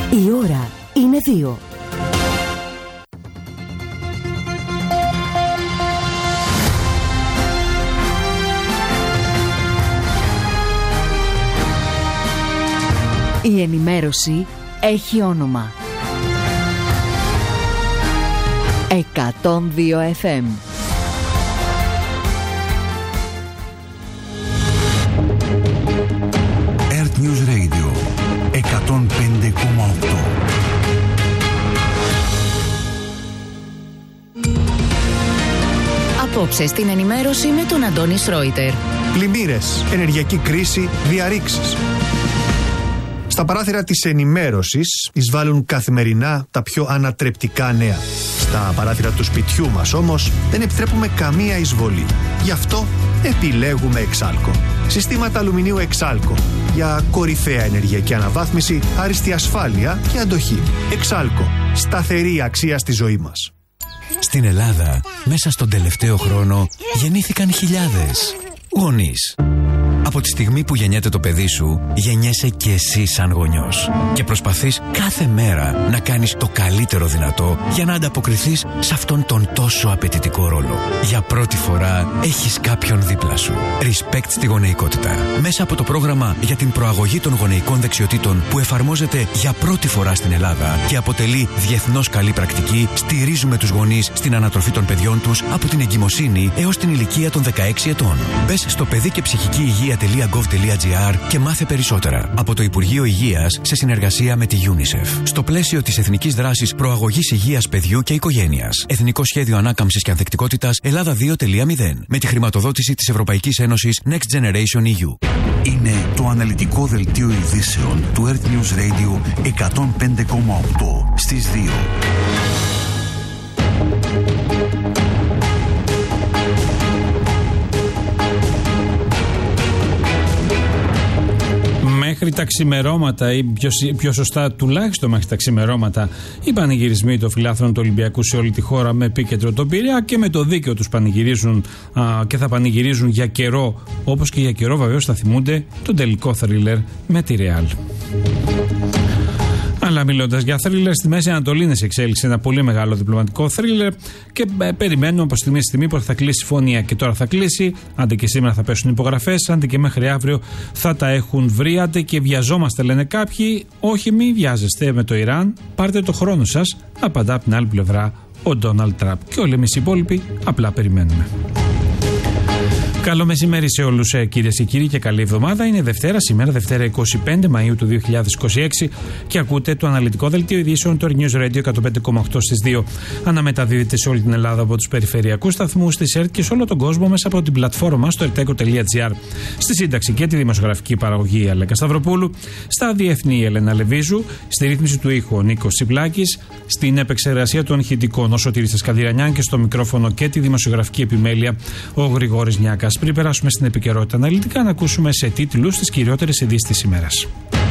Η ώρα είναι 2. Η ενημέρωση έχει όνομα. 102 FM. Earth News Radio 105,8. Απόψε στην ενημέρωση με τον Αντώνη Σρόιτερ. Πλημμύρες, ενεργειακή κρίση, διαρρήξεις. Στα παράθυρα της ενημέρωσης εισβάλλουν καθημερινά τα πιο ανατρεπτικά νέα. Στα παράθυρα του σπιτιού μας όμως δεν επιτρέπουμε καμία εισβολή. Γι' αυτό επιλέγουμε Εξάλκο. Συστήματα αλουμινίου Εξάλκο. Για κορυφαία ενεργειακή αναβάθμιση, άριστη ασφάλεια και αντοχή. Εξάλκο. Σταθερή αξία στη ζωή μας. Στην Ελλάδα, μέσα στον τελευταίο χρόνο, γεννήθηκαν χιλιάδες γονείς. Από τη στιγμή που γεννιέται το παιδί σου, γεννιέσαι και εσύ σαν γονιός. Και προσπαθείς κάθε μέρα να κάνεις το καλύτερο δυνατό για να ανταποκριθείς σε αυτόν τον τόσο απαιτητικό ρόλο. Για πρώτη φορά έχεις κάποιον δίπλα σου. Respect στη γονεϊκότητα. Μέσα από το πρόγραμμα για την προαγωγή των γονεϊκών δεξιοτήτων που εφαρμόζεται για πρώτη φορά στην Ελλάδα και αποτελεί διεθνώς καλή πρακτική, στηρίζουμε τους γονείς στην ανατροφή των παιδιών τους από την εγκυμοσύνη έως την ηλικία των 16 ετών. Μπες στο παιδί και ψυχική υγεία.gov.gr και μάθε περισσότερα. Από το Υπουργείο Υγείας σε συνεργασία με τη UNICEF. Στο πλαίσιο της Εθνικής Δράσης Προαγωγής Υγείας Παιδιού και Οικογένειας. Εθνικό Σχέδιο Ανάκαμψης και Ανθεκτικότητας Ελλάδα 2.0. Με τη χρηματοδότηση της Ευρωπαϊκής Ένωσης Next Generation EU. Είναι το αναλυτικό δελτίο ειδήσεων του Earth News Radio 105,8 στις 2. Μέχρι τα ξημερώματα, ή πιο σωστά τουλάχιστον μέχρι τα ξημερώματα, οι πανηγυρισμοί των φιλάθλων του Ολυμπιακού σε όλη τη χώρα με επίκεντρο τον Πειραιά και με το δίκαιο τους πανηγυρίζουν και θα πανηγυρίζουν για καιρό, όπως και για καιρό βεβαίως θα θυμούνται τον τελικό θρίλερ με τη Ρεάλ. Αλλά μιλώντας για θρίλερ, στη Μέση Ανατολή είναι σε εξέλιξη ένα πολύ μεγάλο διπλωματικό θρίλερ και περιμένουμε από στιγμή στη στιγμή που θα κλείσει η συμφωνία. Και τώρα θα κλείσει, άντε και σήμερα θα πέσουν υπογραφές, άντε και μέχρι αύριο θα τα έχουν βρει. Άντε και βιαζόμαστε, λένε κάποιοι. Όχι, μη βιάζεστε με το Ιράν, πάρτε το χρόνο σας, απαντά από την άλλη πλευρά ο Ντόναλντ Τραμπ. Και όλοι εμείς οι υπόλοιποι απλά περιμένουμε. Καλό μεσημέρι σε όλους, κυρίες και κύριοι, και καλή εβδομάδα. Είναι Δευτέρα, σήμερα Δευτέρα 25 Μαΐου του 2026 και ακούτε το αναλυτικό δελτίο ειδήσεων του News Radio 105,8 στις 2. Αναμεταδίδεται σε όλη την Ελλάδα από τους περιφερειακούς σταθμούς της ΕΡΤ και σε όλο τον κόσμο μέσα από την πλατφόρμα μας στο erteco.gr. Στη σύνταξη και τη δημοσιογραφική παραγωγή η Αλέκα Σταυροπούλου, στα διεθνή η Ελένα Λεβίζου, στη ρύθμιση του ήχου ο Νίκος Τσιπλάκης, στην επεξεργασία των ηχητικών ο Σωτήρης Καδυρανιάν και στο μικρόφωνο και τη δημοσιογραφική επιμέλεια ο Γρηγόρης Νιάκας. Πριν περάσουμε στην επικαιρότητα αναλυτικά, να ακούσουμε σε τίτλους τις κυριότερες ειδήσεις της ημέρας.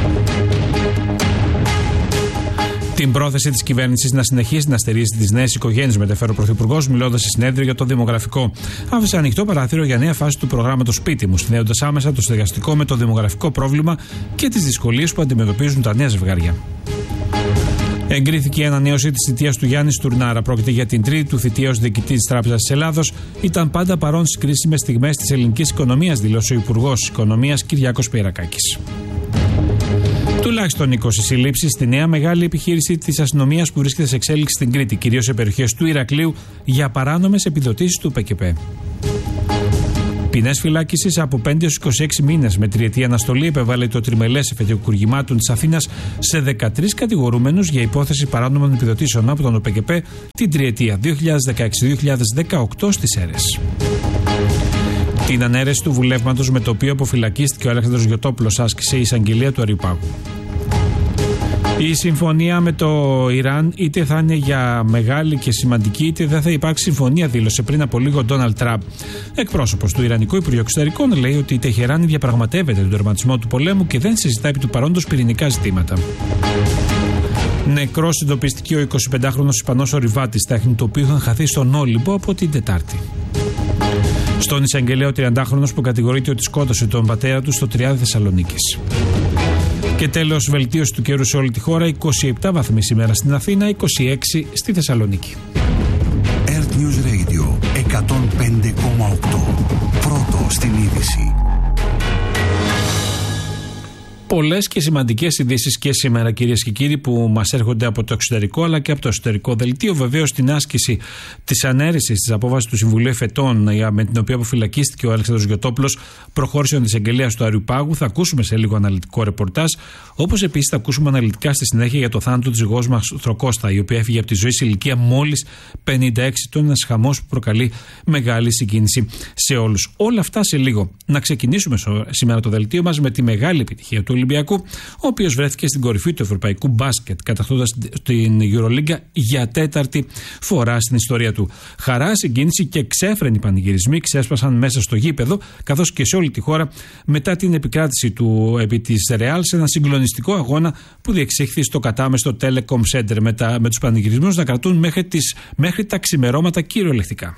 Την πρόθεση της κυβέρνησης να συνεχίσει να στηρίζει τις νέες οικογένειες, μεταφέρει ο Πρωθυπουργός, μιλώντας σε συνέδριο για το δημογραφικό. Άφησε ανοιχτό παράθυρο για νέα φάση του προγράμματος Σπίτι μου, συνδέοντας άμεσα το στεγαστικό με το δημογραφικό πρόβλημα και τις δυσκολίες που αντιμετωπίζουν τα νέα ζευγάρια. Εγκρίθηκε η ανανέωση της θητείας του Γιάννη Στουρνάρα. Πρόκειται για την τρίτη του θητεία ως διοικητή της Τράπεζας της Ελλάδος. Ήταν πάντα παρόν στις κρίσιμες στιγμές της ελληνικής οικονομίας, δήλωσε ο Υπουργός Οικονομίας Κυριάκος Πιερακάκης. Τουλάχιστον 20 συλλήψεις στη νέα μεγάλη επιχείρηση της αστυνομίας που βρίσκεται σε εξέλιξη στην Κρήτη, κυρίως σε περιοχές του Ηρακλείου, για παράνομες επιδοτήσεις του ΠΚΠ. Ποινές φυλάκισης από 5 έως 26 μήνες με τριετή αναστολή επέβαλε το τριμελές εφετοκουργημάτων της Αθήνας σε 13 κατηγορούμενους για υπόθεση παράνομων επιδοτήσεων από τον ΟΠΚΠ την τριετία 2016-2018 στις Σέρρες. Την ανέρεση του βουλεύματος με το οποίο αποφυλακίστηκε ο Αλέξανδρος Γιωτόπουλος άσκησε η εισαγγελία του Αριουπάγου. Η συμφωνία με το Ιράν είτε θα είναι για μεγάλη και σημαντική, είτε δεν θα υπάρξει συμφωνία, δήλωσε πριν από λίγο ο Ντόναλντ Τραμπ. Εκπρόσωπος του Ιρανικού Υπουργείου Εξωτερικών λέει ότι η Τεχεράνη διαπραγματεύεται τον τερματισμό του πολέμου και δεν συζητά επί του παρόντος πυρηνικά ζητήματα. Νεκρός εντοπίστηκε ο 25χρονος Ισπανός ορειβάτης, τέχνη του οποίου είχαν χαθεί στον Όλυμπο από την Τετάρτη. Στον εισαγγελέα ο 30χρονος που κατηγορείται ότι σκότωσε τον πατέρα του στο Τριάδι Θεσσαλονίκης. Και τέλος, βελτίωση του καιρού σε όλη τη χώρα. 27 βαθμοί σήμερα στην Αθήνα, 26 στη Θεσσαλονίκη. Earth News Radio 105,8. Πρώτο στην είδηση. Πολλές και σημαντικές ειδήσεις και σήμερα, κυρίες και κύριοι, που μας έρχονται από το εξωτερικό αλλά και από το εσωτερικό δελτίο. Βεβαίως, την άσκηση της ανέρεσης της απόφασης του Συμβουλίου Εφετών, με την οποία αποφυλακίστηκε ο Αλέξανδρος Γιωτόπουλος, προχώρησε ο εισαγγελέας του Αριουπάγου. Θα ακούσουμε σε λίγο αναλυτικό ρεπορτάζ. Όπως επίσης θα ακούσουμε αναλυτικά στη συνέχεια για το θάνατο της γιος μας Θροκώστα, η οποία έφυγε από τη ζωή σε ηλικία μόλις 56 ετών. Ένας χαμός που προκαλεί μεγάλη συγκίνηση σε όλους. Όλα αυτά σε λίγο. Να ξεκινήσουμε σήμερα το δελτίο μας με τη μεγάλη επιτυχία του Ολυμπιακού, ο οποίος βρέθηκε στην κορυφή του ευρωπαϊκού μπάσκετ, κατακτώντας την Euroliga για τέταρτη φορά στην ιστορία του. Χαρά, συγκίνηση και ξέφρενοι πανηγυρισμοί ξέσπασαν μέσα στο γήπεδο, καθώς και σε όλη τη χώρα, μετά την επικράτηση του επί της Real σε ένα συγκλονιστικό αγώνα που διεξήχθη στο κατάμεστο Telecom Center, με τους πανηγυρισμούς να κρατούν μέχρι τα ξημερώματα κυριολεκτικά.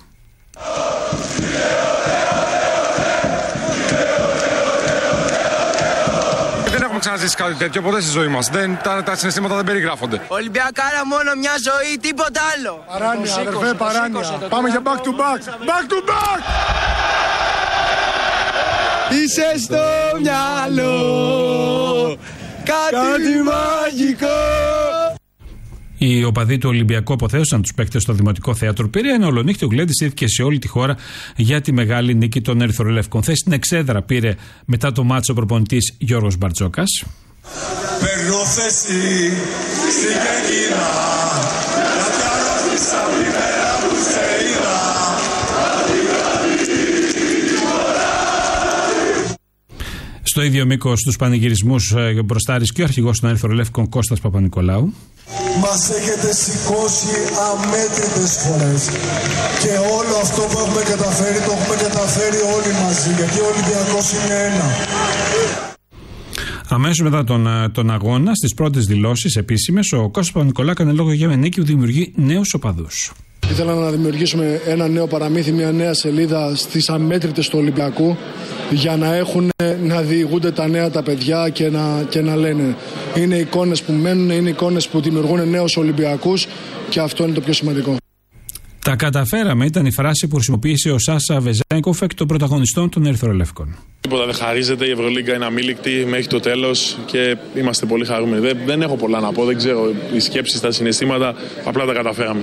Δεν έχουμε ξαναζήσει κάτι τέτοιο ποτέ στη ζωή μας. Τα συναισθήματα δεν περιγράφονται. Ολυμπιακάρα μόνο μια ζωή, τίποτα άλλο. Παράνοια, αδερφέ, παράνοια. Πάμε για back to back. Back to back! Είσαι στο μυαλό κάτι μαγικό. Οι οπαδοί του Ολυμπιακού αποθέωσαν τους παίκτες στο Δημοτικό Θέατρο Πειραιά, ενώ ολονύχτη ο Γκλέντης ήρθε σε όλη τη χώρα για τη μεγάλη νίκη των Ερυθρολεύκων. Θέση στην εξέδρα πήρε μετά το μάτσο ο προπονητής Γιώργος Μπαρτζόκας. Παίρνω θέση στην Κεκκίνα, γιατί αρρώστησα από τη μέρα που σε είδα. Στο ίδιο μήκος τους πανηγυρισμούς μπροστάρης και ο αρχηγός των Ερυθρολεύκων Κώστας Παπα-Νικολάου. Μας έχετε σηκώσει αμέτρητες φορές και όλο αυτό που έχουμε καταφέρει το έχουμε καταφέρει όλοι μαζί, γιατί ο Ολυμπιακός είναι ένα. Αμέσως μετά τον αγώνα, στις πρώτες δηλώσεις επίσημες, ο Κώστας Παπα-Νικολάου έκανε λόγο για μια νίκη που δημιουργεί νέους οπαδούς. Ήθελα να δημιουργήσουμε ένα νέο παραμύθι, μια νέα σελίδα στις αμέτρητες του Ολυμπιακού, για να διηγούνται τα νέα τα παιδιά και να λένε. Είναι εικόνες που μένουν, είναι εικόνες που δημιουργούν νέους Ολυμπιακούς και αυτό είναι το πιο σημαντικό. Τα καταφέραμε ήταν η φράση που χρησιμοποίησε ο Σάσα Βεζένκοφ, εκ των πρωταγωνιστών των Ερυθρολεύκων. Τίποτα δεν χαρίζεται, η Ευρωλίγκα είναι αμήλικτη μέχρι το τέλος και είμαστε πολύ χαρούμενοι. Δεν έχω πολλά να πω, δεν ξέρω, οι σκέψεις, τα συναισθήματα, απλά τα καταφέραμε.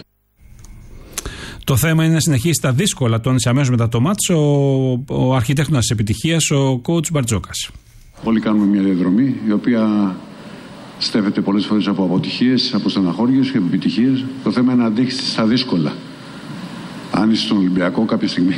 Το θέμα είναι να συνεχίσει τα δύσκολα, τόνισε αμέσως μετά το μάτς ο αρχιτέκτονας της επιτυχίας, ο coach Μπαρτζόκας. Όλοι κάνουμε μια διαδρομή η οποία στέφεται πολλές φορές από αποτυχίες, από στεναχώριες και από επιτυχίες. Το θέμα είναι να αντέξεις στα δύσκολα. Αν είσαι στον Ολυμπιακό, κάποια στιγμή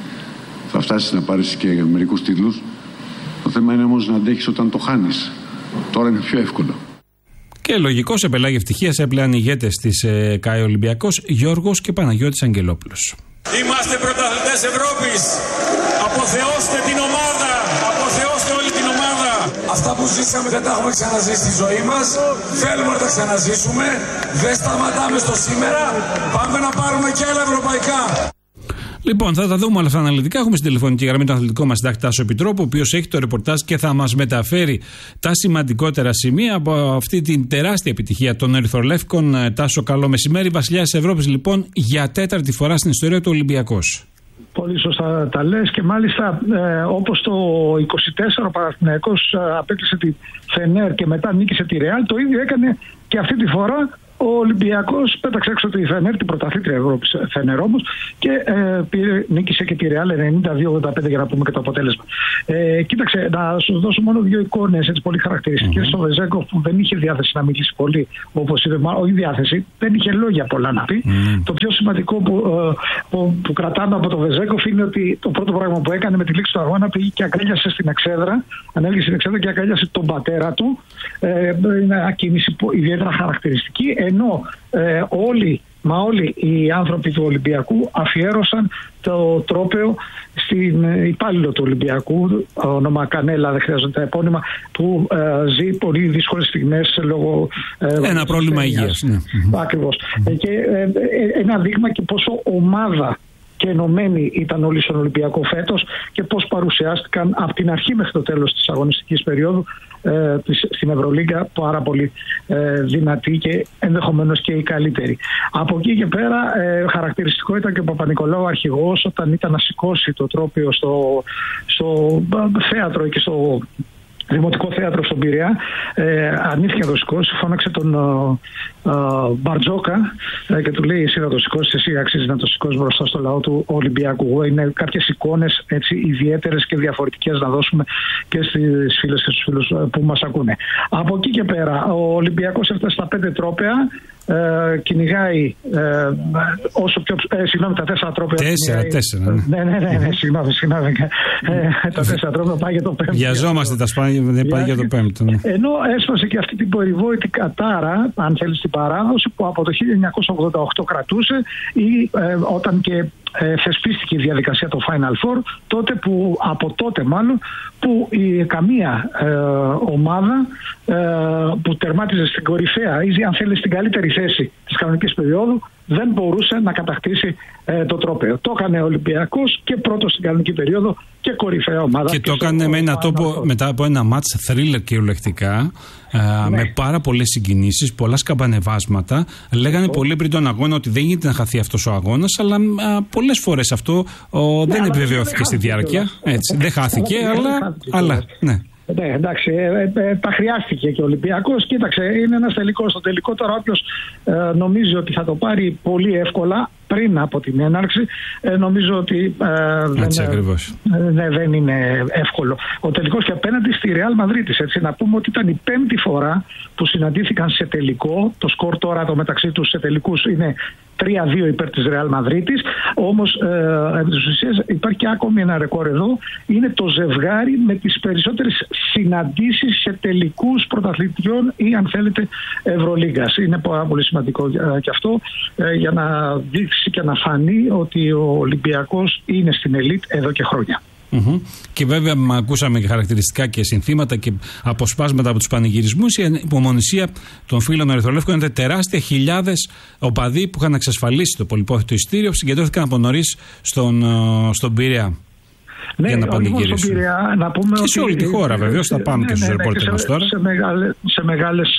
θα φτάσεις να πάρεις και μερικούς τίτλους. Το θέμα είναι όμως να αντέχεις όταν το χάνεις. Τώρα είναι πιο εύκολο. Και λογικό σε πελάγη ευτυχίας έπλεαν ηγέτες της ΚΑΕ Ολυμπιακός, Γιώργος και Παναγιώτης Αγγελόπουλος. Είμαστε πρωταθλητές Ευρώπης. Αποθεώστε την ομάδα. Αποθεώστε όλη την ομάδα. Αυτά που ζήσαμε δεν τα έχουμε ξαναζήσει στη ζωή μας. Θέλουμε να τα ξαναζήσουμε. Δεν σταματάμε στο σήμερα. Πάμε να πάρουμε και άλλα ευρωπαϊκά. Λοιπόν, θα τα δούμε όλα αυτά αναλυτικά. Έχουμε στην τηλεφωνική γραμμή τον αθλητικό μας συντάκτη Τάσο Επιτρόπου, ο οποίος έχει το ρεπορτάζ και θα μας μεταφέρει τα σημαντικότερα σημεία από αυτή την τεράστια επιτυχία των Ερυθρολεύκων. Τάσο, καλό μεσημέρι. Βασιλιάς της Ευρώπης, λοιπόν, για τέταρτη φορά στην ιστορία του Ολυμπιακός. Πολύ σωστά τα λες και μάλιστα όπως το 24 ο Παναθηναϊκός απέκλεισε τη Φενέρ και μετά νίκησε τη Ρεάλ, το ίδιο έκανε και αυτή τη φορά ο Ολυμπιακός. Πέταξε έξω τη Φενέρ, την πρωταθλήτρια Ευρώπης Φενέρ όμως, και νίκησε και τη Ρεάλ 92-85 για να πούμε και το αποτέλεσμα. Κοίταξε, να σου δώσω μόνο δύο εικόνες έτσι πολύ χαρακτηριστικές. Ο Βεζέγκοφ που δεν είχε διάθεση να μιλήσει πολύ, όπως είπε, όχι διάθεση, δεν είχε λόγια πολλά να πει. Το πιο σημαντικό που κρατάμε από το Βεζέγκοφ είναι ότι το πρώτο πράγμα που έκανε με τη λήξη του αγώνα πήγε και αγκάλιασε στην εξέδρα, ανέλγησε στην εξέδρα και αγκάλιασε τον πατέρα του. Είναι μια κίνηση ιδιαίτερα χαρακτηριστική, ενώ όλοι οι άνθρωποι του Ολυμπιακού αφιέρωσαν το τρόπαιο στην υπάλληλο του Ολυμπιακού, όνομα Κανέλα, δεν χρειάζονται τα επώνυμα, που ζει πολύ δύσκολες στιγμές λόγω ένα πρόβλημα υγείας. Ακριβώς. Και ένα δείγμα και πόσο ομάδα και ενωμένοι ήταν όλοι στον Ολυμπιακό φέτος και πώς παρουσιάστηκαν από την αρχή μέχρι το τέλος της αγωνιστικής περίοδου στην Ευρωλίγκα πάρα πολύ δυνατή και ενδεχομένως και η καλύτερη. Από εκεί και πέρα χαρακτηριστικό ήταν και ο Παπα-Νικολάου αρχηγός όταν ήταν να σηκώσει το τρόπαιο στο θέατρο και στο Δημοτικό Θέατρο στον Πειραιά, αρνήθηκε να το σηκώσει, φώναξε τον Μπαρτζόκα και του λέει: εσύ να το σηκώσεις, εσύ αξίζει να το σηκώσεις μπροστά στο λαό του Ολυμπιακού. Είναι κάποιες εικόνες ιδιαίτερες και διαφορετικές να δώσουμε και στις φίλες και στους φίλους που μας ακούνε. Από εκεί και πέρα, ο Ολυμπιακός έφτασε στα 5 τρόπαια. Κυνηγάει όσο πιο. Συγγνώμη, τα 4 τρόπαια. 4. Ναι, συγγνώμη. Τα 4 τρόπαια πάει για το 5. Βιαζόμαστε τα σπάνια, δεν πάει για το 5. Ναι. Ενώ έσπασε και αυτή την περιβόητη κατάρα, αν θέλει, στην παράδοση που από το 1988 κρατούσε ή όταν και θεσπίστηκε η διαδικασία το Final Four, από τότε που καμία ομάδα που τερμάτιζε στην κορυφαία ή αν θέλει στην καλύτερη θέση της κανονικής περίοδου δεν μπορούσε να κατακτήσει το τρόπαιο. Το έκανε ο Ολυμπιακός και πρώτος στην κανονική περίοδο και κορυφαία ομάδα. Και το έκανε με έναν τόπο μετά από ένα μάτς θρίλερ κυριολεκτικά, με πάρα πολλές συγκινήσεις, πολλά σκαμπανεβάσματα. Λέγανε πολύ πριν τον αγώνα ότι δεν γίνεται να χαθεί αυτός ο αγώνας, αλλά πολλές φορές αυτό δεν επιβεβαιώθηκε στη διάρκεια. Έτσι, δεν χάθηκε, αλλά ναι. Ναι, εντάξει, τα χρειάστηκε και ο Ολυμπιακός. Κοίταξε, είναι ένας τελικός. Στο τελικό τώρα όποιος νομίζει ότι θα το πάρει πολύ εύκολα πριν από την έναρξη, νομίζω ότι δεν είναι εύκολο. Ο τελικός και απέναντι στη Ρεάλ Μαδρίτης. Έτσι, να πούμε ότι ήταν η 5η φορά που συναντήθηκαν σε τελικό. Το σκορ τώρα το μεταξύ τους σε τελικούς είναι 3-2 υπέρ της Ρεάλ Μαδρίτης. Όμως, επί της ουσίας υπάρχει και ακόμη ένα ρεκόρ εδώ. Είναι το ζευγάρι με τις περισσότερες συναντήσεις σε τελικούς πρωταθλητριών ή αν θέλετε Ευρωλίγκας. Είναι πάρα πολύ σημαντικό και αυτό για να δείξει και να φανεί ότι ο Ολυμπιακός είναι στην ελίτ εδώ και χρόνια. Και βέβαια ακούσαμε και χαρακτηριστικά και συνθήματα και αποσπάσματα από τους πανηγυρισμούς. Η υπομονησία των φίλων Ερυθρολεύκων ήταν τεράστια. Χιλιάδες οπαδοί που είχαν εξασφαλίσει το πολυπόθητο ειστήριο συγκεντρώθηκαν από νωρίς στον Πειραιά. Ναι, για να πανηγυρίσουν. Και σε όλη τη χώρα βεβαίως, θα πάμε και στους ρεπόρτερ μας τώρα. Σε μεγάλες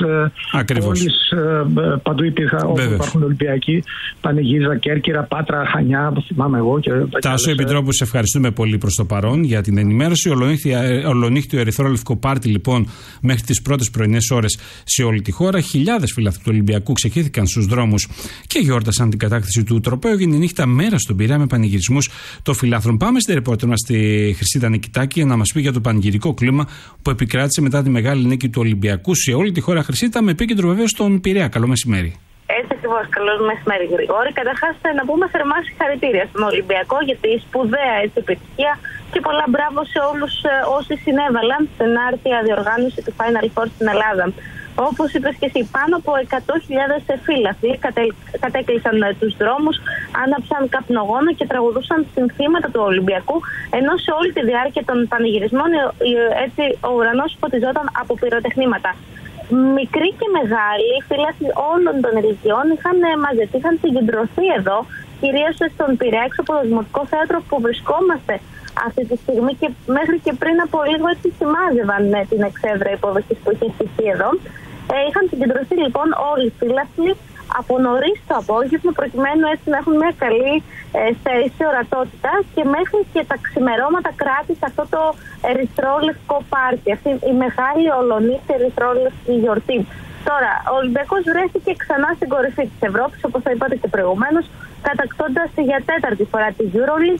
πόλεις παντού υπάρχουν Ολυμπιακοί, πανηγύριζα Κέρκυρα, Πάτρα, Χανιά, που θυμάμαι εγώ. Τάσο Επιτρόπου, σε ευχαριστούμε πολύ προς το παρόν για την ενημέρωση. Ολονύχτιο ερυθρόλευκο πάρτι λοιπόν μέχρι τις πρώτες πρωινές ώρες σε όλη τη χώρα. Χιλιάδες φιλάθλοι του Ολυμπιακού ξεκίνησαν στους δρόμους και γιόρτασαν την κατάκτηση του τροπαίου. Έγινε η νύχτα μέρα στον Πειραιά με πανηγυρισμούς των φιλάθλων. Πάμε στην ρεπόρτερ μας, στη Χρυσίδα Νικητάκη, για να μας πει για το πανηγυρικό κλίμα που επικράτησε μετά τη μεγάλη νίκη του Ολυμπιακού σε όλη τη χώρα. Χρυσίδα, με επίκεντρο βεβαίως στον Πειραιά. Καλό μεσημέρι. Έτσι ακριβώς. Καλό μεσημέρι, Γρηγόρη. Καταρχάς, να πούμε θερμά συγχαρητήρια στον Ολυμπιακό για τη σπουδαία επιτυχία και πολλά μπράβο σε όλους όσοι συνέβαλαν στην άρτια διοργάνωση του Final Four στην Ελλάδα. Όπως είπες και εσύ, πάνω από 100.000 φίλαθλοι κατέκλυσαν τους δρόμους, άναψαν καπνογόνο και τραγουδούσαν συνθήματα του Ολυμπιακού, ενώ σε όλη τη διάρκεια των πανηγυρισμών έτσι ο ουρανός φωτιζόταν από πυροτεχνήματα. Μικροί και μεγάλοι φίλαθλοι όλων των ηλικιών είχαν μαζευτεί, είχαν συγκεντρωθεί εδώ, κυρίως στον Πειραιά, έξω από το Δημοτικό Θέατρο που βρισκόμαστε αυτή τη στιγμή, και μέχρι και πριν από λίγο έτσι σημάζευαν την εξέδρα υποδοχής που είχε στηθεί εδώ. Είχαν συγκεντρωθεί λοιπόν όλοι οι φίλαθλοι από νωρίς το απόγευμα, προκειμένου έτσι να έχουν μια καλή θέση ορατότητα, και μέχρι και τα ξημερώματα κράτησε αυτό το ερυθρόλευκο πάρτι, αυτή η μεγάλη ολονύχτη ερυθρόλευκη γιορτή. Τώρα, ο Ολυμπιακός βρέθηκε ξανά στην κορυφή της Ευρώπης, όπως θα είπατε και προηγουμένως, κατακτώντας για 4η φορά τη EuroLeague.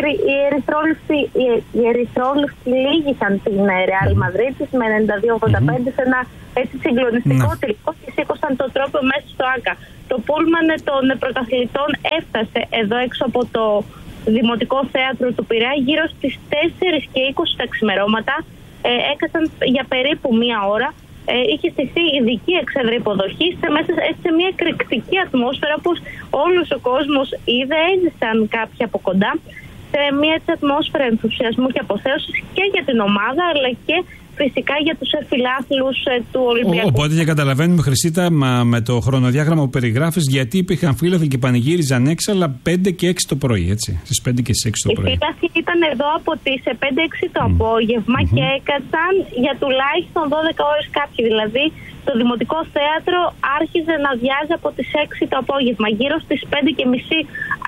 Οι ερυθρόλευκοι λύγησαν την Real Madrid με 92-85 σε ένα έτσι συγκλονιστικό τελικό και σήκωσαν το τρόπο μέσα στο ΆΚΑ. Το πούλμαν των πρωταθλητών έφτασε εδώ έξω από το Δημοτικό Θέατρο του Πειραιά γύρω στις 4:20 τα ξημερώματα. Έκασαν για περίπου μία ώρα. Είχε στηθεί ειδική εξέδρα υποδοχής μέσα σε μια εκρηκτική ατμόσφαιρα, όπως όλος ο κόσμος είδε, έζησαν κάποιοι από κοντά, σε μια ατμόσφαιρα ενθουσιασμού και αποθέωσης και για την ομάδα, αλλά και φυσικά για τους φιλάθλους του Ολυμπιακού. Οπότε και καταλαβαίνουμε, Χρυσίτα, με το χρονοδιάγραμμα που περιγράφεις, γιατί υπήρχαν φίλαθλοι και πανηγύριζαν έξαλα 5 και 6 το πρωί, έτσι. Στις 5 και στις 6 το πρωί. Οι φίλαθλοι ήταν εδώ από τις 5-6 το απόγευμα και έκατσαν για τουλάχιστον 12 ώρες κάποιοι. Δηλαδή, το Δημοτικό Θέατρο άρχιζε να βιάζει από τις 6 το απόγευμα. Γύρω στις 5:30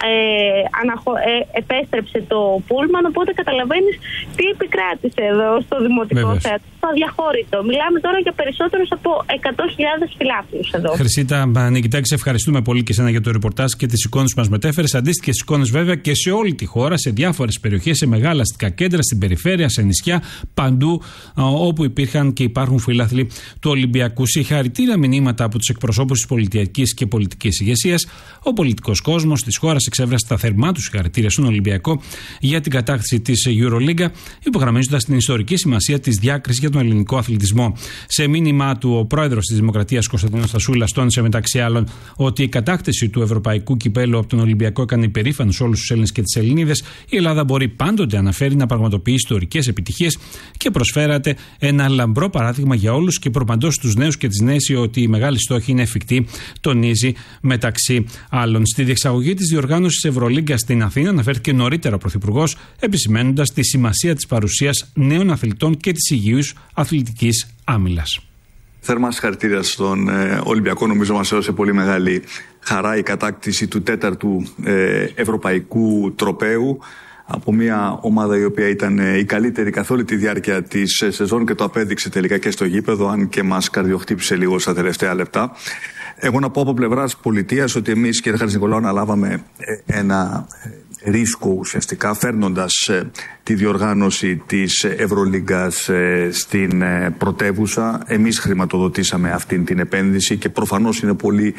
επέστρεψε το πούλμαν, οπότε καταλαβαίνεις τι επικράτησε εδώ στο Δημοτικό Θέατρο. Το αδιαχώρητο. Μιλάμε τώρα για περισσότερους από 100.000 φιλάθλους εδώ. Χρυσίτα Νικητάκη, σε ευχαριστούμε πολύ και εσένα για το ρεπορτάζ και τις εικόνες που μας μετέφερες. Αντίστοιχες εικόνες βέβαια και σε όλη τη χώρα, σε διάφορες περιοχές, σε μεγάλα αστικά κέντρα, στην περιφέρεια, σε νησιά, παντού όπου υπήρχαν και υπάρχουν φιλάθλοι του Ολυμπιακού. Συγχαρητήρια μηνύματα από τους εκπροσώπους της πολιτικής και πολιτικής ηγεσίας. Ο πολιτικός κόσμος της χώρας εξέφρασε τα θερμά του συγχαρητήρια στον Ολυμπιακό για την κατάκτηση της EuroLeague, υπογραμμίζοντας την ιστορική σημασία της διάκρισης για τον ελληνικό αθλητισμό. Σε μήνυμά του, ο πρόεδρος της Δημοκρατίας Κωνσταντίνος Στασούλας τόνισε μεταξύ άλλων ότι η κατάκτηση του ευρωπαϊκού κυπέλου από τον Ολυμπιακό έκανε υπερήφανους όλους τους Έλληνες και τις Ελληνίδες. Η Ελλάδα μπορεί πάντοτε, αναφέρει, να πραγματοποιεί ιστορικές επιτυχίες και προσφέρατε ένα λαμπρό παράδειγμα για όλους και προπαντός στους νέους και τις νέες ότι η μεγάλη στόχη είναι εφικτή, τονίζει μεταξύ άλλων. Στη διεξαγωγή της διοργάνωσης Ευρωλίγκα στην Αθήνα αναφέρθηκε νωρίτερα ο Πρωθυπουργός, επισημαίνοντας τη σημασία της παρουσίας νέων αθλητών και της υγιούς αθλητικής άμυλας. Θερμά συγχαρητήρια στον Ολυμπιακό. Νομίζω μας έδωσε πολύ μεγάλη χαρά η κατάκτηση του 4ου ευρωπαϊκού τροπαίου από μια ομάδα η οποία ήταν η καλύτερη καθ' όλη τη διάρκεια της σεζόν και το απέδειξε τελικά και στο γήπεδο, αν και μας καρδιοχτύπησε λίγο στα τελευταία λεπτά. Εγώ να πω από πλευράς πολιτείας ότι εμείς, κύριε Χατζηνικολάου, αναλάβαμε ένα ρίσκο ουσιαστικά φέρνοντας τη διοργάνωση της Ευρωλίγκας στην πρωτεύουσα. Εμείς χρηματοδοτήσαμε αυτή την επένδυση και προφανώς είναι πολύ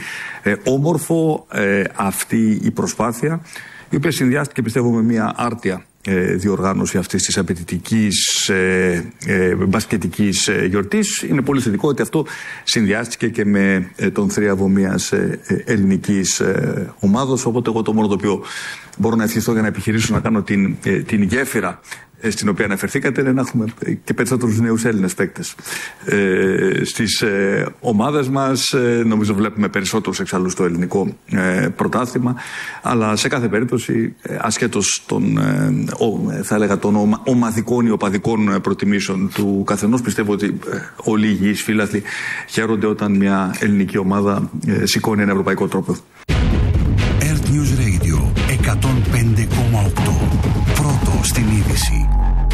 όμορφο αυτή η προσπάθεια, η οποία συνδυάστηκε, πιστεύω, με μια άρτια διοργάνωση αυτής της απαιτητικής μπασκετικής γιορτής. Είναι πολύ θετικό ότι αυτό συνδυάστηκε και με τον θρίαβο μιας ελληνικής ομάδος, οπότε εγώ το μόνο το οποίο μπορώ να ευχηθώ για να επιχειρήσω να κάνω την γέφυρα στην οποία αναφερθήκατε είναι να έχουμε και περισσότερους νέους Έλληνες παίκτες στις ομάδες μας. Νομίζω βλέπουμε περισσότερους εξάλλου στο ελληνικό πρωτάθλημα, αλλά σε κάθε περίπτωση ασχέτως των θα έλεγα των ομαδικών ή οπαδικών προτιμήσεων του καθενός, πιστεύω ότι όλοι οι υγιείς φίλαθλοι χαίρονται όταν μια ελληνική ομάδα σηκώνει ένα ευρωπαϊκό τρόπο. Earth News Radio 105,8. Πρώτο στην είδηση.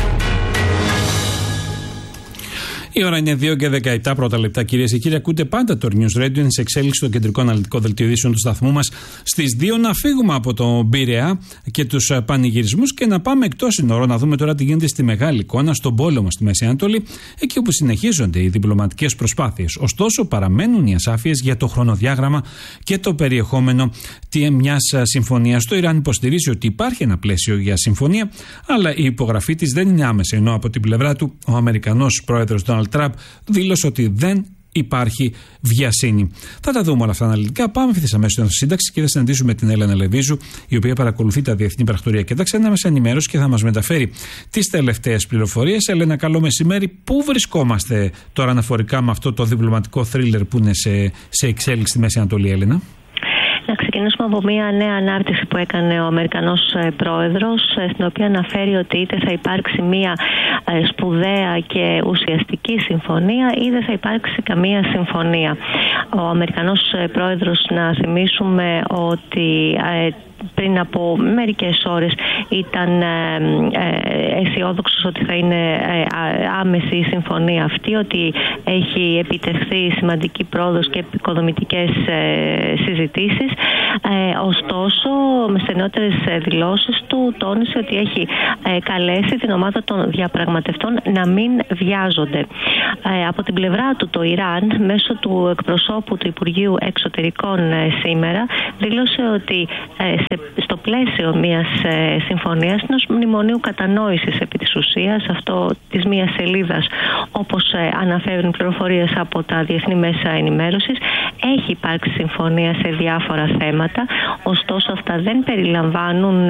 Η ώρα είναι 2 και 17 πρώτα λεπτά, κυρίες και κύριοι. Ακούτε πάντα το News Radio. Είναι σε εξέλιξη το κεντρικό αναλυτικό δελτίο ειδήσεων του σταθμού μας. Στις 2 να φύγουμε από τον Πειραιά και τους πανηγυρισμούς και να πάμε εκτός σύνορων, να δούμε τώρα τι γίνεται στη μεγάλη εικόνα, στον πόλεμο στη Μέση Ανατολή, εκεί όπου συνεχίζονται οι διπλωματικές προσπάθειες. Ωστόσο, παραμένουν οι ασάφειες για το χρονοδιάγραμμα και το περιεχόμενο μιας συμφωνίας. Το Ιράν υποστηρίζει ότι υπάρχει ένα πλαίσιο για συμφωνία, αλλά η υπογραφή της δεν είναι άμεση. Ενώ από την πλευρά του, ο Αμερικανός πρόεδρος Ντόναλντ Τραμπ δήλωσε ότι δεν υπάρχει βιασύνη. Θα τα δούμε όλα αυτά αναλυτικά. Πάμε ευθύς αμέσως στην σύνταξη και θα συναντήσουμε την Έλενα Λεβίζου, η οποία παρακολουθεί τα διεθνή πρακτορία και τα ξένα μέσα ενημέρωση και θα μας μεταφέρει τις τελευταίες πληροφορίες. Έλενα, καλό μεσημέρι. Πού βρισκόμαστε τώρα αναφορικά με αυτό το διπλωματικό θρίλερ που είναι σε εξέλιξη στη Μέση Ανατολή, Έλενα? Να ξεκινήσουμε από μια νέα ανάρτηση που έκανε ο Αμερικανός πρόεδρος, στην οποία αναφέρει ότι είτε θα υπάρξει μια σπουδαία και ουσιαστική συμφωνία ή δεν θα υπάρξει καμία συμφωνία. Ο Αμερικανός πρόεδρος, να θυμίσουμε ότι πριν από μερικές ώρες ήταν αισιόδοξος ότι θα είναι άμεση η συμφωνία αυτή, ότι έχει επιτευχθεί σημαντική πρόοδος και επικοδομητικές συζητήσεις. Ωστόσο, με στενότερες δηλώσεις του τόνισε ότι έχει καλέσει την ομάδα των διαπραγματευτών να μην βιάζονται. Από την πλευρά του, το Ιράν, μέσω του εκπροσώπου του Υπουργείου Εξωτερικών σήμερα, δήλωσε ότι στο πλαίσιο μιας συμφωνίας, ενός μνημονίου κατανόησης επί της ουσίας, αυτό της μιας σελίδας, όπως αναφέρουν πληροφορίες από τα διεθνή μέσα ενημέρωσης, έχει υπάρξει συμφωνία σε διάφορα θέματα, ωστόσο αυτά δεν περιλαμβάνουν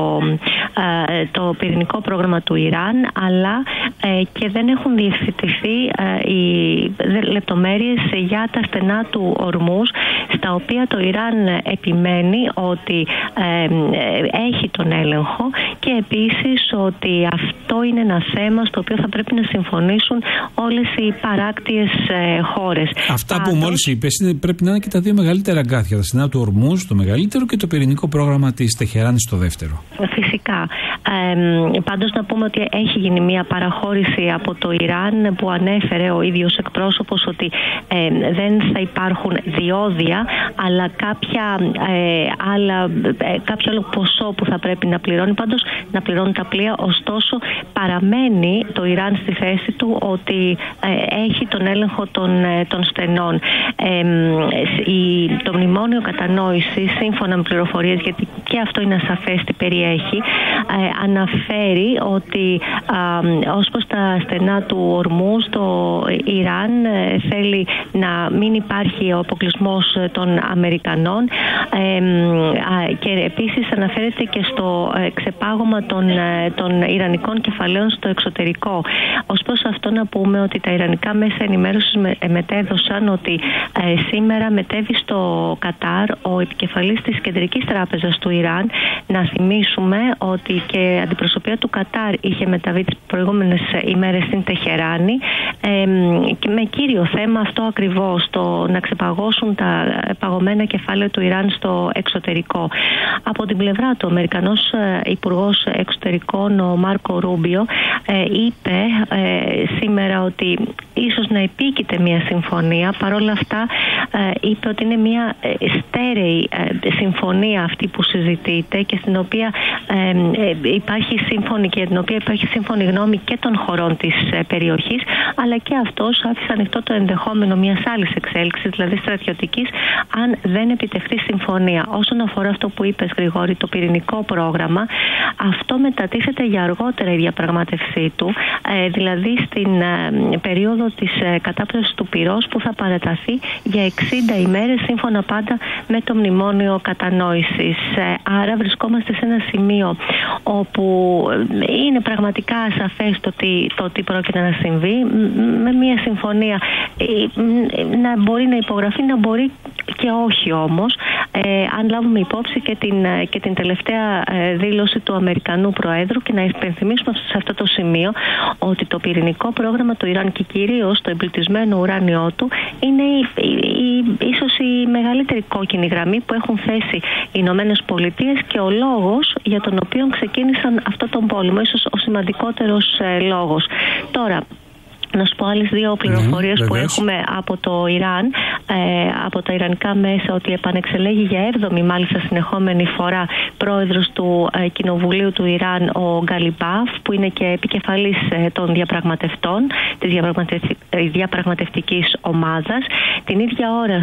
το πυρηνικό πρόγραμμα του Ιράν, αλλά και δεν έχουν διευθετηθεί οι λεπτομέρειες για τα στενά του Ορμούζ, στα οποία το Ιράν επιμένει ότι έχει τον έλεγχο, και επίσης ότι αυτό είναι ένα θέμα στο οποίο θα πρέπει να συμφωνήσουν όλες οι παράκτιες χώρες. Αυτά που μόλις είπες πρέπει να είναι και τα δύο μεγαλύτερα αγκάθια. Τα στενά του Ορμούζ το μεγαλύτερο και το πυρηνικό πρόγραμμα της Τεχεράνης το δεύτερο. Φυσικά. Πάντως να πούμε ότι έχει γίνει μια παραχώρηση από το Ιράν που ανέφερε ο ίδιος εκπρόσωπος ότι δεν θα υπάρχουν διόδια, αλλά κάποιο άλλο ποσό που θα πρέπει να πληρώνει, πάντως να πληρώνουν τα πλοία. Ωστόσο παραμένει το Ιράν στη θέση του ότι έχει τον έλεγχο των στενών. Το μνημόνιο κατανόησης, σύμφωνα με πληροφορίες, γιατί και αυτό είναι ασαφές τι περιέχει, αναφέρει ότι ως προς τα στενά του Ορμούζ το Ιράν θέλει να μην υπάρχει ο αποκλεισμός των Αμερικανών, και επίσης αναφέρεται και στο ξεπάγωμα των ιρανικών κεφαλαίων στο εξωτερικό. Ως προς αυτό να πούμε ότι τα ιρανικά μέσα ενημέρωσης μετέδωσαν ότι σήμερα μετέβη στο Κατάρ ο επικεφαλής της Κεντρικής Τράπεζας του Ιράν. Να θυμίσουμε ότι και αντιπροσωπεία του Κατάρ είχε μεταβεί τις προηγούμενες ημέρες στην Τεχεράνη, και με κύριο θέμα αυτό ακριβώς, το να ξεπαγώσουν τα παγωμένα κεφάλαια του Ιράν στο εξωτερικό. Από την πλευρά του, ο Αμερικανός Υπουργός Εξωτερικών, ο Μάρκο Ρούμπιο, είπε σήμερα ότι ίσως να επίκειται μια συμφωνία. Παρόλα αυτά είπε ότι είναι μια στέρεη συμφωνία αυτή που συζητείται, και στην οποία υπάρχει σύμφωνη, και την οποία υπάρχει σύμφωνη γνώμη και των χωρών της περιοχής, αλλά και αυτός άφησε ανοιχτό το ενδεχόμενο μιας άλλης εξέλιξης, δηλαδή στρατιωτικής, αν δεν επιτευχθεί συμφωνία. Όσον αφορά αυτό που είπες, Γρηγόρη, το πυρηνικό πρόγραμμα, αυτό μετατίθεται για αργότερα η διαπραγμάτευσή του, δηλαδή στην περίοδο της κατάπτωσης του πυρός, που θα παραταθεί για 60 ημέρες, σύμφωνα πάντα με το μνημόνιο κατανόησης. Άρα βρισκόμαστε σε ένα σημείο όπου είναι πραγματικά ασαφές το τι πρόκειται να συμβεί, με μια συμφωνία να μπορεί να υπογραφεί, να μπορεί και όχι όμως, αν λάβουμε υπόψη και την τελευταία δήλωση του Αμερικανού Προέδρου. Και να υπενθυμίσουμε σε αυτό το σημείο ότι το πυρηνικό πρόγραμμα του Ιράν, και κυρίως το εμπλουτισμένο ουράνιό του, είναι ίσως η μεγαλύτερη κόκκινη γραμμή που έχουν θέσει οι Ηνωμένες Πολιτείες, και ο λόγος για τον οποίο ξεκίνησαν αυτό τον πόλεμο, ίσως ο σημαντικότερος λόγος. Τώρα, να σου πω άλλες δύο πληροφορίες που έχουμε από το Ιράν, από τα ιρανικά μέσα, ότι επανεξελέγει για 7η μάλιστα συνεχόμενη φορά πρόεδρος του Κοινοβουλίου του Ιράν, ο Γκαλιμπάφ, που είναι και επικεφαλής των διαπραγματευτών, της διαπραγματευτικής ομάδας. Την ίδια ώρα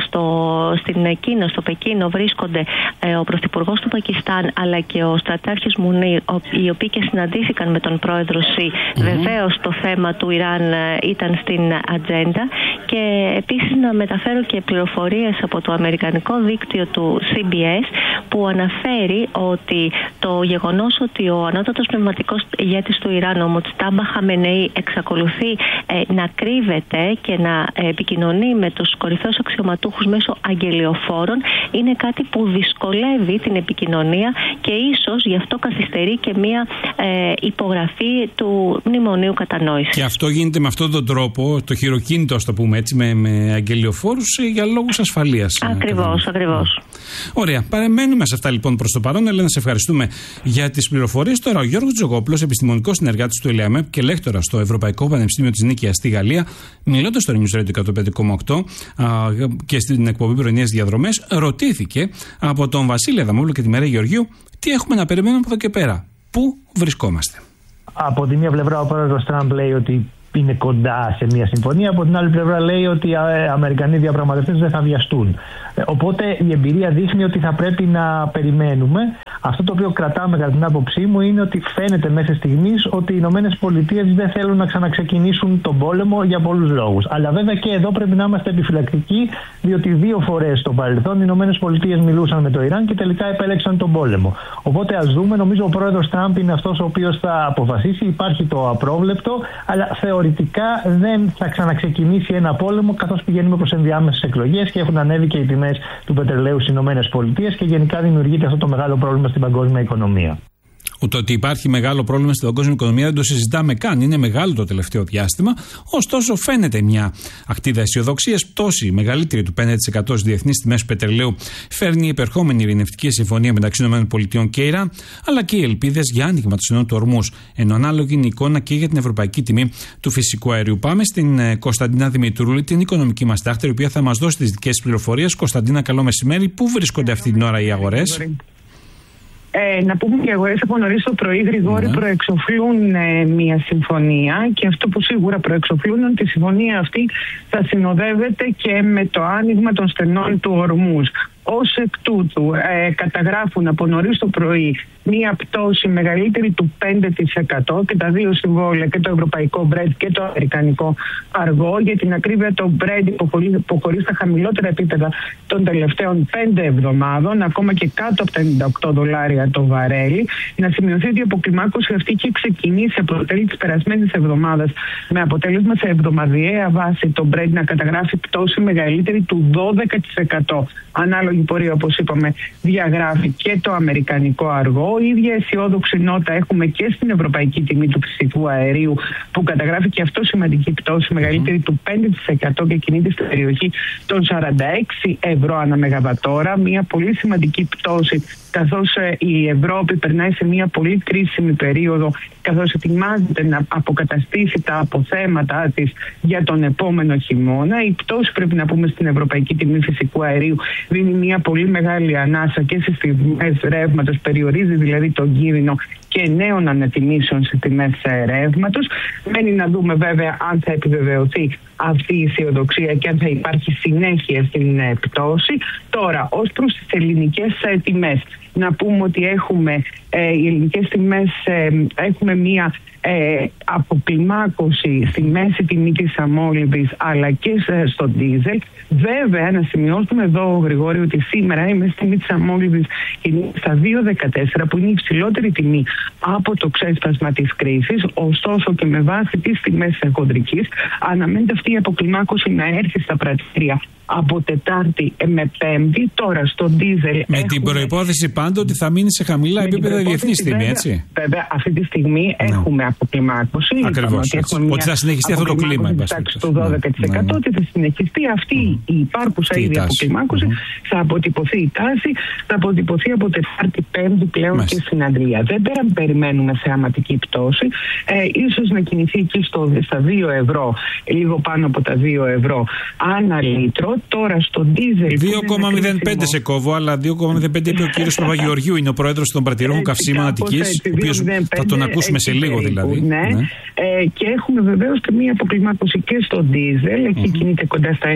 στο Πεκίνο βρίσκονται ο Πρωθυπουργός του Πακιστάν, αλλά και ο στρατάρχης Μουνίρ, οι οποίοι και συναντήθηκαν με τον πρόεδρο Σι. Βεβαίως το θέμα του Ιράν ήταν στην ατζέντα, και επίσης να μεταφέρω και πληροφορίες από το αμερικανικό δίκτυο του CBS, που αναφέρει ότι το γεγονός ότι ο ανώτατος πνευματικός ηγέτης του Ιράν, ο Μοτστάμπα Χαμενεή, εξακολουθεί να κρύβεται και να επικοινωνεί με τους κορυφαίους αξιωματούχους μέσω αγγελιοφόρων, είναι κάτι που δυσκολεύει την επικοινωνία, και ίσως γι' αυτό καθυστερεί και μια υπογραφή του μνημονίου κατανόησης. Και αυτό γίνεται με αυτόν τον τρόπο, το χειροκίνητο, ας το πούμε έτσι, με αγγελιοφόρους, για λόγους ασφαλείας. Ακριβώς. Ωραία. Παραμένουμε σε αυτά λοιπόν προς το παρόν. Ελένα, σε ευχαριστούμε για τις πληροφορίες. Τώρα, ο Γιώργος Τζογόπουλος, επιστημονικός συνεργάτης του ΕΛΕΑΜΕΠ και λέκτορας στο Ευρωπαϊκό Πανεπιστήμιο της Νίκαιας στη Γαλλία, μιλώντας στο News Radio 105,8 και στην εκπομπή Πρωινές Διαδρομές, ρωτήθηκε από τον Βασίλη Αδαμόπουλο και τη Μέρα Γεωργίου τι έχουμε να περιμένουμε από εδώ και πέρα. Πού βρισκόμαστε. Από τη μία πλευρά, ο πρόεδρος Τραμπ λέει ότι είναι κοντά σε μια συμφωνία. Από την άλλη πλευρά λέει ότι οι Αμερικανοί διαπραγματευτές δεν θα βιαστούν. Οπότε η εμπειρία δείχνει ότι θα πρέπει να περιμένουμε. Αυτό το οποίο κρατάμε κατά την άποψή μου είναι ότι φαίνεται μέχρι στιγμής ότι οι Ηνωμένες Πολιτείες δεν θέλουν να ξαναξεκινήσουν τον πόλεμο για πολλούς λόγους. Αλλά βέβαια και εδώ πρέπει να είμαστε επιφυλακτικοί, διότι 2 φορές στο παρελθόν οι Ηνωμένες Πολιτείες μιλούσαν με το Ιράν και τελικά επέλεξαν τον πόλεμο. Οπότε ας δούμε, νομίζω ο πρόεδρος Τραμπ είναι αυτός ο οποίος θα αποφασίσει. Υπάρχει το απρόβλεπτο, αλλά θεωρητικά δεν θα ξαναξεκινήσει ένα πόλεμο, καθώς πηγαίνουμε προς ενδιάμεσες εκλογές και έχουν ανέβει και οι τιμές του πετρελαίου στις Ηνωμένες Πολιτείες και γενικά δημιουργείται αυτό το μεγάλο πρόβλημα στην παγκόσμια οικονομία. Ούτε ότι υπάρχει μεγάλο πρόβλημα στην παγκόσμια οικονομία δεν το συζητάμε καν. Είναι μεγάλο το τελευταίο διάστημα. Ωστόσο, φαίνεται μια ακτίδα αισιοδοξίας. Πτώση μεγαλύτερη του 5% στις διεθνείς τιμές πετρελαίου φέρνει η επερχόμενη ειρηνευτική συμφωνία μεταξύ ΗΠΑ και Ιράν, αλλά και οι ελπίδες για άνοιγμα του συνόρου του Ορμούζ. Ενώ ανάλογη είναι η εικόνα και για την ευρωπαϊκή τιμή του φυσικού αερίου. Πάμε στην Κωνσταντίνα Δημητρούλη, την οικονομική μας τάχτερη, η οποία θα μας δώσει τις δικές πληροφορίες. Κωνσταντίνα, καλό μεσημέρι. Πού βρίσκονται αυτή την ώρα οι αγορές? Να πούμε ότι οι αγορές από νωρίς το πρωί γρηγόρη προεξοφλούν μια συμφωνία, και αυτό που σίγουρα προεξοφλούν είναι ότι η συμφωνία αυτή θα συνοδεύεται και με το άνοιγμα των στενών του Ορμούζ. Ως εκ τούτου καταγράφουν από νωρίς το πρωί μία πτώση μεγαλύτερη του 5% και τα δύο συμβόλαια, και το ευρωπαϊκό Brent και το αμερικανικό αργό. Για την ακρίβεια, το Brent υποχωρεί στα χαμηλότερα επίπεδα των τελευταίων 5 εβδομάδων, ακόμα και κάτω από τα $98 το βαρέλι. Να σημειωθεί ότι η αποκλιμάκωση αυτή είχε ξεκινήσει από το τέλη της περασμένης εβδομάδας, με αποτέλεσμα σε εβδομαδιαία βάση το Brent να καταγράφει πτώση μεγαλύτερη του 12%. Ανάλογη πορεία, όπως είπαμε, διαγράφει και το αμερικανικό αργό. Η ίδια αισιόδοξη νότα έχουμε και στην ευρωπαϊκή τιμή του φυσικού αερίου, που καταγράφει και αυτό σημαντική πτώση μεγαλύτερη του 5% και κινείται στην περιοχή των €46 ανά μεγαβατόρα. Μια πολύ σημαντική πτώση, καθώς η Ευρώπη περνάει σε μια πολύ κρίσιμη περίοδο, καθώς ετοιμάζεται να αποκαταστήσει τα αποθέματα της για τον επόμενο χειμώνα. Η πτώση, πρέπει να πούμε, στην ευρωπαϊκή τιμή φυσικού αερίου δίνει μια πολύ μεγάλη ανάσα και στις τιμές ρεύματος, περιορίζει δηλαδή τον κίνδυνο και νέων ανατιμήσεων στις τιμές ρεύματος. Μένει να δούμε βέβαια αν θα επιβεβαιωθεί αυτή η αισιοδοξία και αν θα υπάρχει συνέχεια στην πτώση. Τώρα, ως προς τις ελληνικές τιμές, να πούμε ότι έχουμε οι ελληνικές τιμές, έχουμε μία αποκλιμάκωση στη μέση τιμή της αμόλυβης αλλά και στο ντίζελ. Βέβαια, να σημειώσουμε εδώ, Γρηγόρη, ότι σήμερα η μέση τιμή της αμόλυβης είναι στα 2,14, που είναι η υψηλότερη τιμή από το ξέσπασμα της κρίσης. Ωστόσο, και με βάση τις τιμές χοντρικής, αναμένεται αυτή η αποκλιμάκωση να έρθει στα πρατήρια από Τετάρτη με Πέμπτη. Τώρα στο ντίζελ. Με την προϋπόθεση πάντα ότι θα μείνει σε χαμηλά επίπεδα διεθνή τιμή, έτσι. Βέβαια, αυτή τη στιγμή έχουμε αποκλιμάκωση. Ακριβώς. Ότι θα συνεχιστεί αυτό το κλίμα. Το 12%. Ότι θα συνεχιστεί αυτή η υπάρχουσα ήδη αποκλιμάκωση. Θα αποτυπωθεί η τάση, θα αποτυπωθεί από Τετάρτη, Πέμπτη πλέον και στην Αντρία. Δεν περιμένουμε θεαματική πτώση. Ίσως να κινηθεί εκεί στα €2, λίγο πάνω από τα €2 ανά λίτρο. Τώρα στο ντίζελ. 2,05 σε κόβω, αλλά 2,05 είπε ο κύριος Παπαγεωργίου, είναι ο πρόεδρος των πρατηρών καυσίμων Αττικής, ο οποίος θα τον ακούσουμε σε λίγο δηλαδή. Ναι. Και έχουμε βεβαίως και μία αποκλιμάκωση και στο ντίζελ. Εκεί κινείται κοντά στα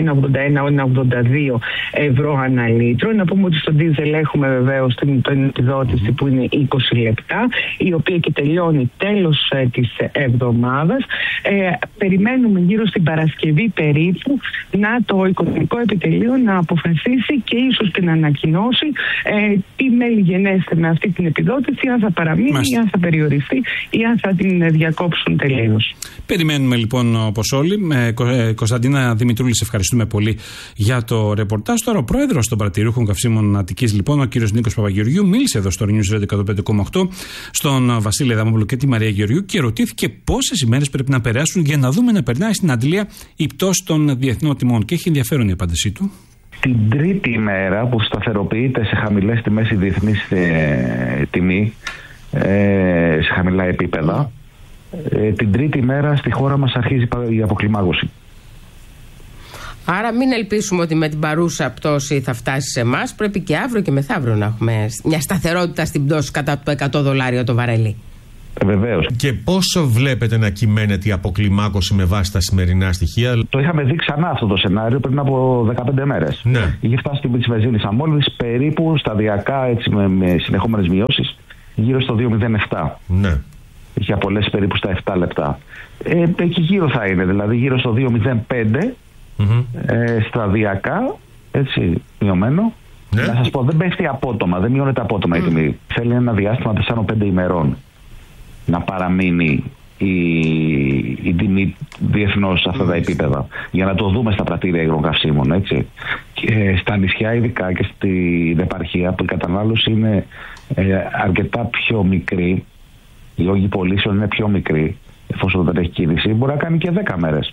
€1,81-1,82 ανά λίτρο. Να πούμε ότι στο ντίζελ έχουμε βεβαίως την επιδότηση που είναι 20 λεπτά, η οποία και τελειώνει τέλος της εβδομάδας. Περιμένουμε γύρω στην Παρασκευή περίπου το Οικονομικό Επιτελείο να αποφασίσει και ίσως και να ανακοινώσει τι μέλη γενέστε με αυτή την επιδότηση, αν θα παραμείνει ή αν θα περιοριστεί ή αν θα την διακόψουν τελείως. Περιμένουμε λοιπόν, όπως όλοι. Κωνσταντίνα Δημητρούλη, σε ευχαριστούμε πολύ για το ρεπορτάζ. Τώρα ο πρόεδρος των πρατηριούχων καυσίμων Αττικής, λοιπόν, ο κύριος Νίκος Παπαγεωργίου, μίλησε εδώ στο News Radio 105,8 στον Βασίλη Αδαμόπουλο και τη Μαρία Γεωργιού και ρωτήθηκε πόσες ημέρες πρέπει να περάσουν για να δούμε να περνάει στην Αντλία η πτώση των διεθνών τιμών. Και έχει ενδιαφέρον η απάντησή του. Την τρίτη ημέρα που σταθεροποιείται σε χαμηλές τιμές η διεθνής τιμή, σε χαμηλά επίπεδα, την τρίτη ημέρα στη χώρα μας αρχίζει η αποκλιμάκωση. Άρα μην ελπίσουμε ότι με την παρούσα πτώση θα φτάσει σε εμάς. Πρέπει και αύριο και μεθαύριο να έχουμε μια σταθερότητα στην πτώση κατά το $100 το βαρέλι. Βεβαίως. Και πόσο βλέπετε να κυμαίνεται η αποκλιμάκωση με βάση τα σημερινά στοιχεία? Το είχαμε δει ξανά αυτό το σενάριο πριν από 15 μέρες. Ναι. Είχε φτάσει στην τιμή της βενζίνης αμόλυντης περίπου σταδιακά, έτσι, με συνεχόμενες μειώσεις, γύρω στο 2,07. Ναι. Είχε απολέσει περίπου στα 7 λεπτά. Εκεί γύρω θα είναι, δηλαδή γύρω στο 2,05, σταδιακά, έτσι, μειωμένο. Ναι. Να σας πω, δεν πέφτει απότομα, δεν μειώνεται απότομα η τιμή. Θέλει ένα διάστημα 4-5 ημερών να παραμείνει η τιμή διεθνώς σε αυτά τα επίπεδα, για να το δούμε στα πρατήρια υγροκαυσίμων, έτσι. Και στα νησιά ειδικά και στην επαρχία που η κατανάλωση είναι αρκετά πιο μικρή, οι όγκοι πωλήσεων είναι πιο μικροί, εφόσον δεν έχει κίνηση, μπορεί να κάνει και 10 μέρες.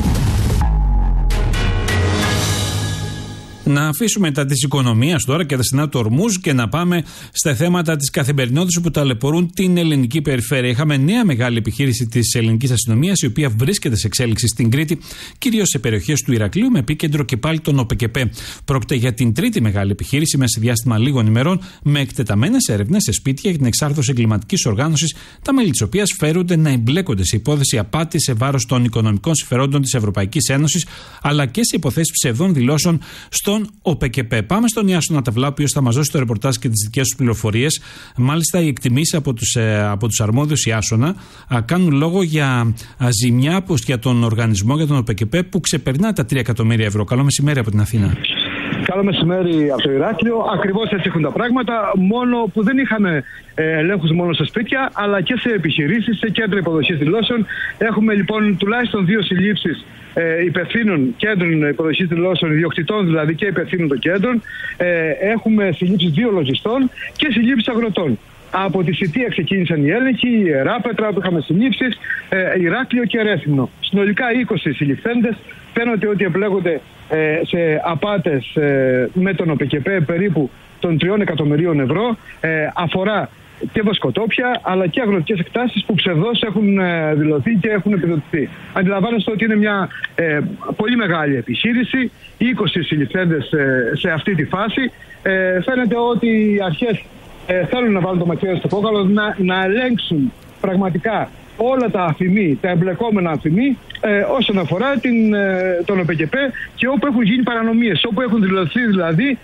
Να αφήσουμε τα της οικονομίας τώρα και τα στενά του Ορμούζ και να πάμε στα θέματα της καθημερινότητας που ταλαιπωρούν την ελληνική περιφέρεια. Είχαμε νέα μεγάλη επιχείρηση της ελληνικής αστυνομίας, η οποία βρίσκεται σε εξέλιξη στην Κρήτη, κυρίως σε περιοχές του Ηρακλείου, με επίκεντρο και πάλι τον ΟΠΕΚΕΠΕ. Πρόκειται για την τρίτη μεγάλη επιχείρηση μέσα σε διάστημα λίγων ημερών, με εκτεταμένες έρευνες σε σπίτια για την εξάρθρωση εγκληματικής οργάνωσης, τα μέλη της οποίας φέρονται να εμπλέκονται σε υπόθεση απάτη σε βάρος των οικονομικών συμφερόντων της Ευρωπαϊκής Ένωσης, αλλά και σε υποθέσεις ψευδών δηλώσεων στον ΟΠΕΚΕΠΕ. Πάμε στον Ιάσονα Ταβλά, ο οποίος θα μας δώσει το ρεπορτάζ και τις δικές του πληροφορίες. Μάλιστα, οι εκτιμήσεις από τους αρμόδιους Ιάσονα κάνουν λόγο για ζημιά για τον οργανισμό, για τον ΟΠΕΚΕΠΕ, που ξεπερνά τα 3 εκατομμύρια ευρώ. Καλό μεσημέρι από την Αθήνα. Καλό μεσημέρι από το Ηράκλειο. Ακριβώς έτσι έχουν τα πράγματα. Μόνο που δεν είχαμε ελέγχους μόνο σε σπίτια, αλλά και σε επιχειρήσεις, σε κέντρα υποδοχής δηλώσεων. Έχουμε λοιπόν τουλάχιστον 2 συλλήψεις υπευθύνων κέντρων υποδοχής δηλώσεων, ιδιοκτητών δηλαδή και υπευθύνων των κέντρων. Έχουμε συλλήψεις 2 λογιστών και συλλήψεις αγροτών. Από τη Σιτία ξεκίνησαν οι έλεγχοι, η Ιεράπετρα που είχαμε συλλήψεις, Ηράκλειο και Ρέθυμνο. Συνολικά 20 συλληφθέντες. Φαίνεται ότι εμπλέκονται σε απάτες με τον ΟΠΕΚΕΠΕ περίπου των 3 εκατομμυρίων ευρώ. Αφορά και βοσκοτόπια αλλά και αγροτικές εκτάσεις που ψευδώς έχουν δηλωθεί και έχουν επιδοτηθεί. Αντιλαμβάνεστε ότι είναι μια πολύ μεγάλη επιχείρηση, 20 συλληφθέντες σε αυτή τη φάση. Φαίνεται ότι οι αρχές θέλουν να βάλουν το μαχαίρι στο κόκαλο, να ελέγξουν πραγματικά όλα τα αφημί, τα εμπλεκόμενα αφημί όσον αφορά τον ΟΠΕΚΕΠΕ και όπου έχουν γίνει παρανομίες, όπου έχουν δηλωθεί δηλαδή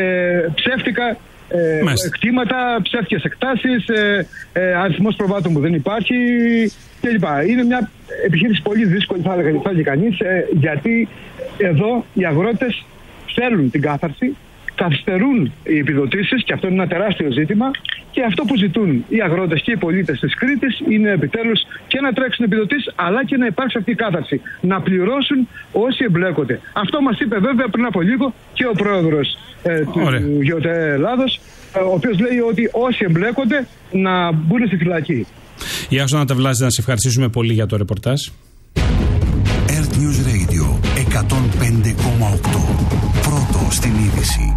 ψεύτικα εκτίματα, ψεύτικες εκτάσεις, αριθμός προβάτων που δεν υπάρχει κλπ. Είναι μια επιχείρηση πολύ δύσκολη, θα έλεγε κανείς, γιατί εδώ οι αγρότες θέλουν την κάθαρση, καθυστερούν οι επιδοτήσεις και αυτό είναι ένα τεράστιο ζήτημα, και αυτό που ζητούν οι αγρότες και οι πολίτες της Κρήτης είναι επιτέλους και να τρέξουν επιδοτήσεις αλλά και να υπάρξει αυτή η κάθαρση, να πληρώσουν όσοι εμπλέκονται. Αυτό μας είπε βέβαια πριν από λίγο και ο πρόεδρος του ΓΕΟΤΕ Ελλάδος, ο οποίος λέει ότι όσοι εμπλέκονται να μπουν στη φυλακή. Ιάσονα Ταβλά, να σε ευχαριστήσουμε πολύ για το ρεπορτάζ. Earth News Radio 105,8. Πρώτο στην είδηση.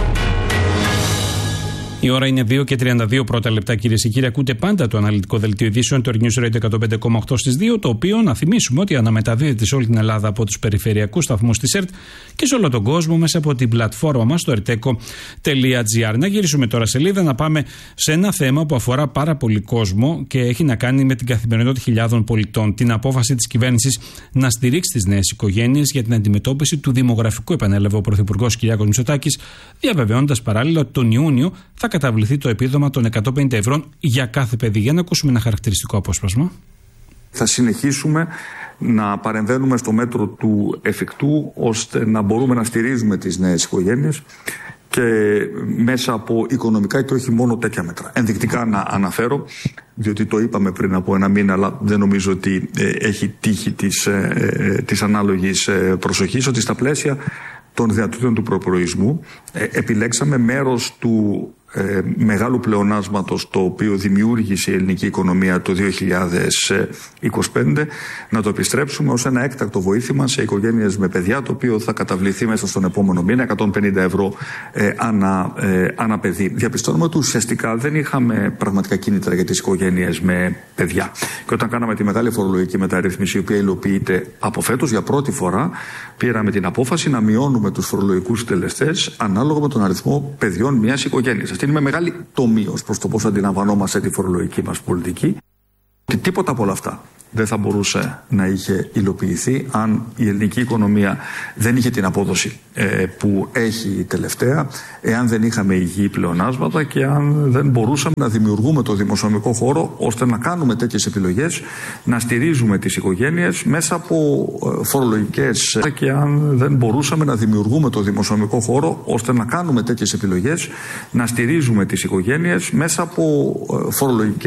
Η ώρα είναι 2:32 πρώτα λεπτά, κυρίες και κύριοι. Ακούτε πάντα το αναλυτικό δελτίο ειδήσεων του Earth News Radio 105,8 στις 2, το οποίο να θυμίσουμε ότι αναμεταδίδεται σε όλη την Ελλάδα από τους περιφερειακούς σταθμούς της ΕΡΤ και σε όλο τον κόσμο μέσα από την πλατφόρμα μας στο erteco.gr. Να γυρίσουμε τώρα σελίδα, να πάμε σε ένα θέμα που αφορά πάρα πολύ κόσμο και έχει να κάνει με την καθημερινότητα χιλιάδων πολιτών. Την απόφαση της κυβέρνησης να στηρίξει τις νέες οικογένειες για την αντιμετώπιση του δημογραφικού, επανέλαβε ο Πρωθυπουργός Κυριάκος Μητσοτάκης, διαβεβαιώντας παράλληλα ότι τον Ιούνιο θα καταβληθεί το επίδομα των 150 ευρώ για κάθε παιδί. Για να ακούσουμε ένα χαρακτηριστικό απόσπασμα. Θα συνεχίσουμε να παρεμβαίνουμε στο μέτρο του εφικτού, ώστε να μπορούμε να στηρίζουμε τις νέες οικογένειες και μέσα από οικονομικά και όχι μόνο τέτοια μέτρα. Ενδεικτικά να αναφέρω, διότι το είπαμε πριν από ένα μήνα, αλλά δεν νομίζω ότι έχει τύχει της ανάλογης προσοχής, ότι στα πλαίσια των δυνατοτήτων του προπολογισμού επιλέξαμε μέρος του μεγάλου πλεονάσματος το οποίο δημιούργησε η ελληνική οικονομία το 2025 να το επιστρέψουμε ως ένα έκτακτο βοήθημα σε οικογένειες με παιδιά, το οποίο θα καταβληθεί μέσα στον επόμενο μήνα 150 ευρώ ανά παιδί. Διαπιστώνουμε ότι ουσιαστικά δεν είχαμε πραγματικά κίνητρα για τις οικογένειες με παιδιά. Και όταν κάναμε τη μεγάλη φορολογική μεταρρύθμιση, η οποία υλοποιείται από φέτος για πρώτη φορά, πήραμε την απόφαση να μειώνουμε τους φορολογικούς συντελεστές ανάλογα με τον αριθμό παιδιών μιας οικογένειας. Αυτή είναι με μεγάλη τομή ως προς το πώς αντιλαμβανόμαστε τη φορολογική μας πολιτική. Ότι τίποτα από όλα αυτά δεν θα μπορούσε να είχε υλοποιηθεί αν η ελληνική οικονομία δεν είχε την απόδοση που έχει τελευταία, εάν δεν είχαμε υγιή πλεονάσματα και αν δεν μπορούσαμε να δημιουργούμε το δημοσιονομικό χώρο ώστε να κάνουμε τέτοιες επιλογές, να στηρίζουμε τις οικογένειες μέσα από φορολογικές, και αν δεν μπορούσαμε να δημιουργούμε το δημοσιονομικό χώρο ώστε να κάνουμε τέτοιες επιλογές, να στηρίζουμε τις οικογένειες μέσα από φορολογικές